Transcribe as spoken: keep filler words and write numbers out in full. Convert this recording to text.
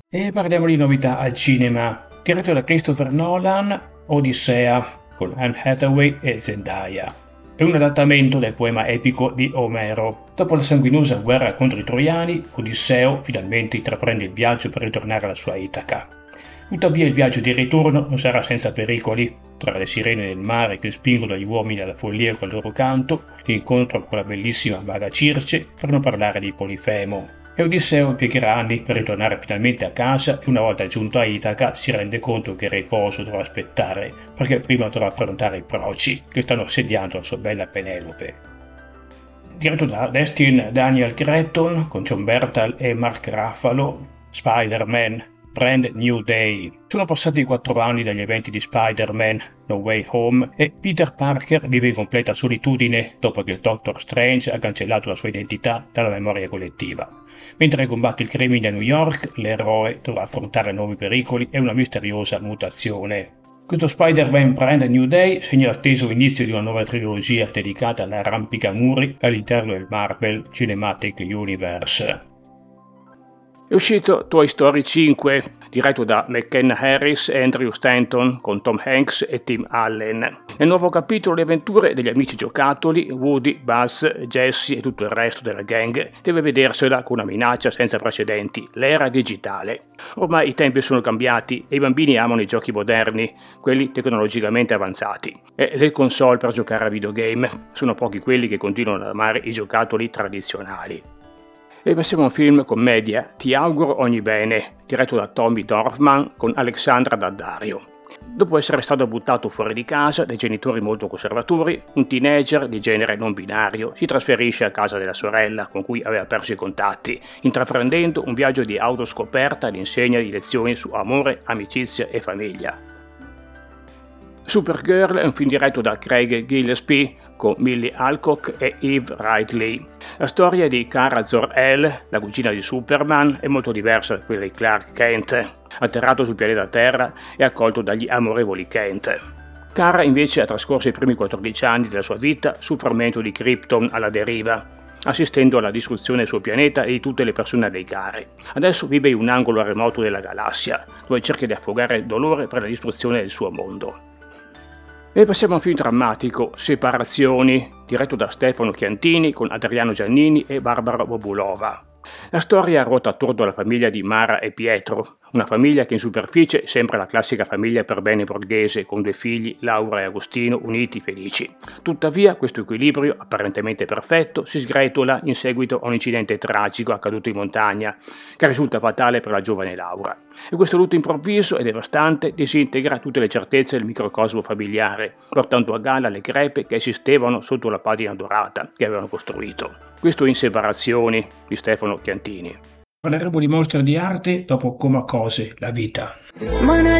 E parliamo di novità al cinema. Diretto da Christopher Nolan, Odissea, con Anne Hathaway e Zendaya. È un adattamento del poema epico di Omero. Dopo la sanguinosa guerra contro i Troiani, Odisseo finalmente intraprende il viaggio per ritornare alla sua Itaca. Tuttavia il viaggio di ritorno non sarà senza pericoli. Tra le sirene del mare che spingono gli uomini alla follia col loro canto, l'incontro con la bellissima maga Circe, per non parlare di Polifemo. E Odisseo impiegherà anni per ritornare finalmente a casa e una volta giunto a Itaca si rende conto che il riposo dovrà aspettare, perché prima dovrà affrontare i proci che stanno assediando la sua bella Penelope. Diretto da Destin Daniel Cretton con John Bertal e Mark Ruffalo, Spider-Man Brand New Day. Sono passati quattro anni dagli eventi di Spider-Man No Way Home e Peter Parker vive in completa solitudine dopo che il Doctor Strange ha cancellato la sua identità dalla memoria collettiva. Mentre combatte il crimine a New York, l'eroe dovrà affrontare nuovi pericoli e una misteriosa mutazione. Questo Spider-Man Brand New Day segna l'atteso inizio di una nuova trilogia dedicata all'arrampicamuri all'interno del Marvel Cinematic Universe. È uscito Toy Story cinque, diretto da McKenna Harris e Andrew Stanton, con Tom Hanks e Tim Allen. Nel nuovo capitolo le avventure degli amici giocattoli, Woody, Buzz, Jessie e tutto il resto della gang, deve vedersela con una minaccia senza precedenti, l'era digitale. Ormai i tempi sono cambiati e i bambini amano i giochi moderni, quelli tecnologicamente avanzati, e le console per giocare a videogame. Sono pochi quelli che continuano ad amare i giocattoli tradizionali. E passiamo a un film commedia, Ti auguro ogni bene, diretto da Tommy Dorfman con Alexandra Daddario. Dopo essere stato buttato fuori di casa dai genitori molto conservatori, un teenager di genere non binario si trasferisce a casa della sorella con cui aveva perso i contatti, intraprendendo un viaggio di autoscoperta all'insegna di lezioni su amore, amicizia e famiglia. Supergirl è un film diretto da Craig Gillespie con Millie Alcock e Eve Ridley. La storia di Kara Zor-El, la cugina di Superman, è molto diversa da quella di Clark Kent, atterrato sul pianeta Terra e accolto dagli amorevoli Kent. Kara invece ha trascorso i primi quattordici anni della sua vita sul frammento di Krypton alla deriva, assistendo alla distruzione del suo pianeta e di tutte le persone a lei care. Adesso vive in un angolo remoto della galassia, dove cerca di affogare il dolore per la distruzione del suo mondo. E passiamo a un film drammatico, Separazioni, diretto da Stefano Chiantini con Adriano Giannini e Barbara Bobulova. La storia ruota attorno alla famiglia di Mara e Pietro, una famiglia che in superficie sembra la classica famiglia per bene borghese con due figli, Laura e Agostino, uniti felici. Tuttavia questo equilibrio, apparentemente perfetto, si sgretola in seguito a un incidente tragico accaduto in montagna, che risulta fatale per la giovane Laura. E questo lutto improvviso e devastante disintegra tutte le certezze del microcosmo familiare, portando a galla le crepe che esistevano sotto la patina dorata che avevano costruito. Questo in Separazioni di Stefano Chiantini. Parleremo di mostre di arte dopo Coma Cose, la vita.